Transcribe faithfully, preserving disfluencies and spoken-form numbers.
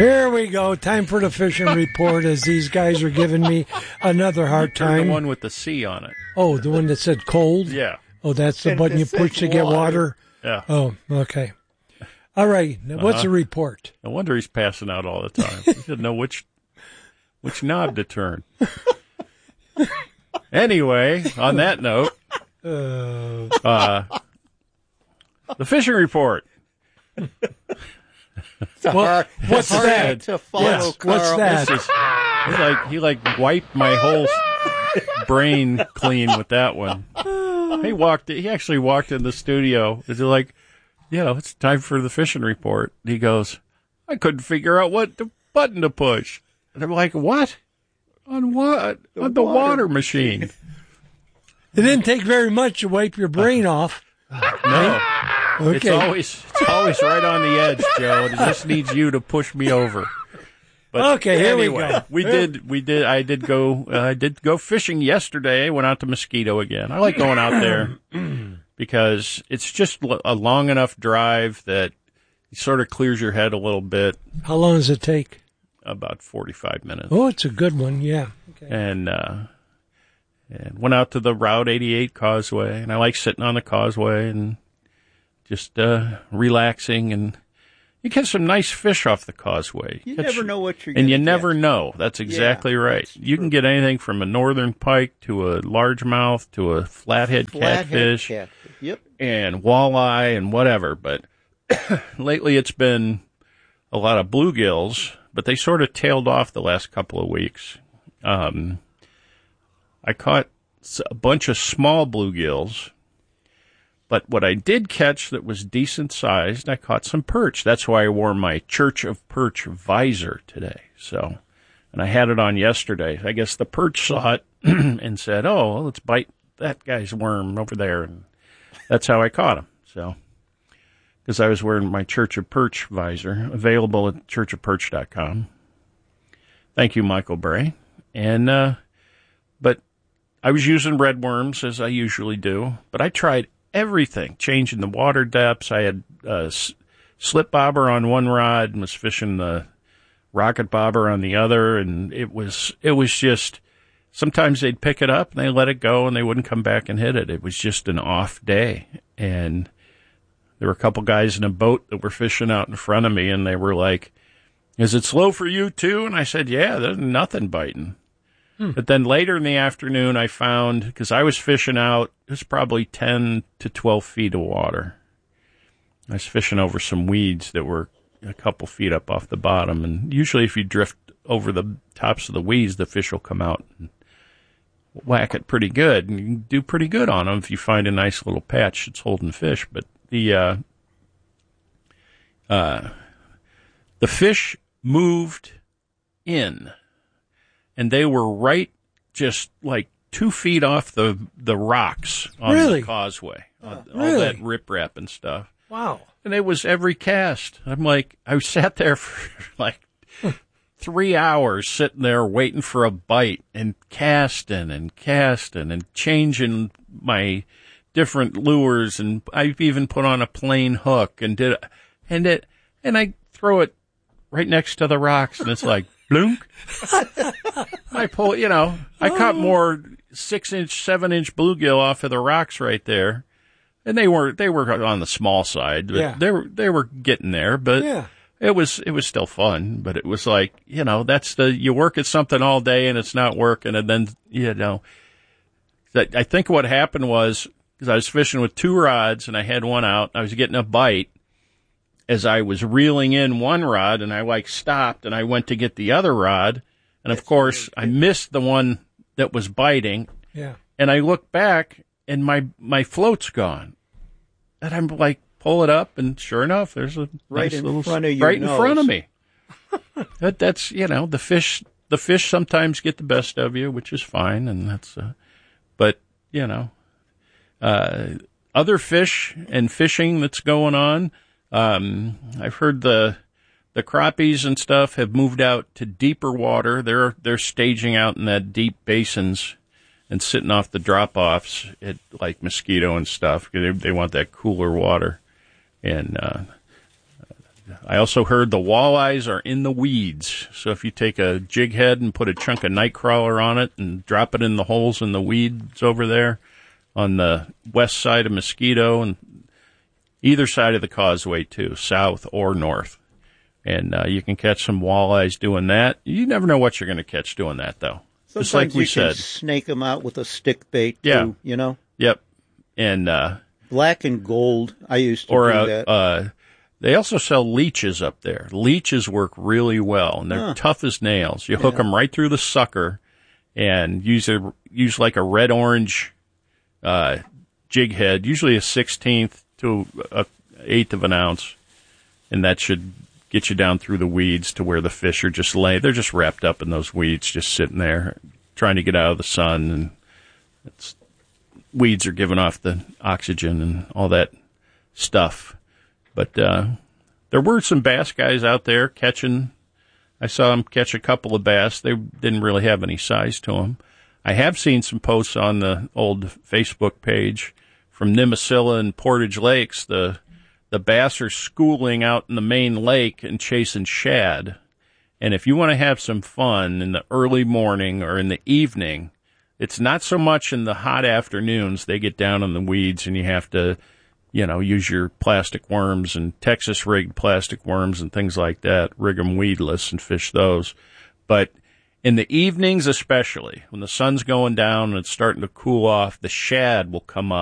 Here we go. Time for the fishing report as these guys are giving me another hard time. The one with the C on it. Oh, the one that said cold? Yeah. Oh, that's the And button it you says push to get water? Yeah. Oh, okay. All right. Now, what's Uh-huh. the report? No wonder he's passing out all the time. He doesn't know which which knob to turn. Anyway, on that note, Uh, uh, the fishing report. It's a What- hard, what's it's hard that? to follow, Yes, Carl. what's that? This is, he like he like wiped my whole brain clean with that one. He walked. He actually walked in the studio. It's like, you know, it's time for the fishing report. He goes, I couldn't figure out what the button to push. And I'm like, what? On what? The On the water water machine. It didn't take very much to wipe your brain off. No. Okay. It's always it's always right on the edge, Joe. It just needs you to push me over. But Okay, here we anyway, go. We did. We did. I did go. Uh, I did go fishing yesterday. Went out to Mosquito again. I like going out there because it's just l- a long enough drive that it sort of clears your head a little bit. How long does it take? About forty-five minutes. Oh, it's a good one. Yeah. Okay. And uh, and went out to the Route eighty-eight Causeway, and I like sitting on the causeway and just uh, relaxing, and you catch some nice fish off the causeway. You Catch- never know what you're and gonna you never get. know. That's exactly right. that's You can true. get anything from a northern pike to a largemouth to a flathead, Flathead catfish catfish. Yep. and walleye and whatever. But lately it's been a lot of bluegills, but they sort of tailed off the last couple of weeks. Um, I caught s- a bunch of small bluegills, but what I did catch that was decent sized, I caught some perch. That's why I wore my Church of Perch visor today. So, and I had it on yesterday. I guess the perch saw it and said, "Oh, well, let's bite that guy's worm over there," and that's how I caught him. So, because I was wearing my Church of Perch visor, available at church of perch dot com. Thank you, Michael Bray. And, uh, but I was using red worms as I usually do, but I tried everything, changing the water depths. I had uh, s- slip bobber on one rod and was fishing the rocket bobber on the other, and it was it was just sometimes they'd pick it up and they let it go and they wouldn't come back and hit it. It was just an off day, and there were a couple guys in a boat that were fishing out in front of me, and they were like, "Is it slow for you too?" And I said, "Yeah, there's nothing biting." Hmm. But then later in the afternoon, I found, because I was fishing out, it was probably ten to twelve feet of water. I was fishing over some weeds that were a couple feet up off the bottom. And usually if you drift over the tops of the weeds, the fish will come out and whack it pretty good. And you can do pretty good on them if you find a nice little patch that's holding fish. But the, uh, uh, the fish moved in, and they were right just like two feet off the, the rocks on Really? the causeway, all, all Really? that riprap and stuff. Wow. And it was every cast. I'm like, I sat there for like three hours sitting there waiting for a bite and casting and casting and changing my different lures. And I've even put on a plain hook and did, and it, and I throw it right next to the rocks and it's like, blunk. I pull, you know, I caught more six inch, seven inch bluegill off of the rocks right there. And they were, they were on the small side, but Yeah. they were, they were getting there, but Yeah. it was, it was still fun, but it was like, you know, that's the, you work at something all day and it's not working. And then, you know, that I think what happened was, because I was fishing with two rods and I had one out, I was getting a bite as I was reeling in one rod, and I like stopped and I went to get the other rod. And of course I missed the one that was biting. Yeah. And I look back and my, my float's gone. And I'm like, pull it up, and sure enough, there's a Right nice in little, front of your right in nose. front of me. that, that's, you know, the fish, the fish sometimes get the best of you, which is fine. And that's, uh, but you know, uh, other fish and fishing that's going on. Um, I've heard the, the crappies and stuff have moved out to deeper water. They're, they're staging out in that deep basins and sitting off the drop-offs at like Mosquito and stuff. They, they want that cooler water. And, uh, I also heard the walleyes are in the weeds. So if you take a jig head and put a chunk of nightcrawler on it and drop it in the holes in the weeds over there on the west side of Mosquito and either side of the causeway too, south or north. And uh, you can catch some walleyes doing that. You never know what you're going to catch doing that, though. Sometimes Just like we you can said. snake them out with a stick bait, Yeah. too, you know? Yep. And uh, Black and gold, I used to or do uh, that. uh, they also sell leeches up there. Leeches work really well, and they're Huh. tough as nails. You hook them right through the sucker and use a, use like a red-orange uh, jig head, usually a sixteenth to a eighth of an ounce, and that should get you down through the weeds to where the fish are just lay. They're just wrapped up in those weeds, just sitting there, trying to get out of the sun, and it's, weeds are giving off the oxygen and all that stuff. But uh, there were some bass guys out there catching. I saw them catch a couple of bass. They didn't really have any size to them. I have seen some posts on the old Facebook page from Nimisila and Portage Lakes. The the bass are schooling out in the main lake and chasing shad. And if you want to have some fun in the early morning or in the evening, it's not so much in the hot afternoons. They get down in the weeds and you have to, you know, use your plastic worms and Texas rigged plastic worms and things like that, rig them weedless and fish those. But in the evenings especially, when the sun's going down and it's starting to cool off, the shad will come up.